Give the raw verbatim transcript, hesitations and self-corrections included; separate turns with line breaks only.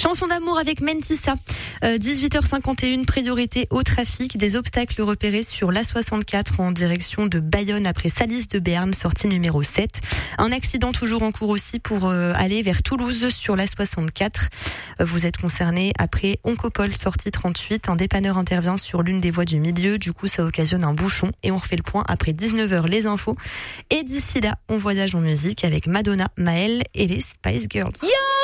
Chanson d'amour avec Mentissa. Euh, dix-huit heures cinquante et une, priorité au trafic. Des obstacles repérés sur l'A soixante-quatre en direction de Bayonne après Salis de Béarn, sortie numéro sept. Un accident toujours en cours aussi pour euh, aller vers Toulouse sur l'A soixante-quatre. Euh, vous êtes concerné après Oncopole, sortie trente-huit. Un dépanneur intervient sur l'une des voies du milieu. Du coup, ça occasionne un bouchon. Et on refait le point après dix-neuf heures, les infos. Et d'ici là, on voyage en musique avec Madonna, Maëlle et les Spice Girls.
Yo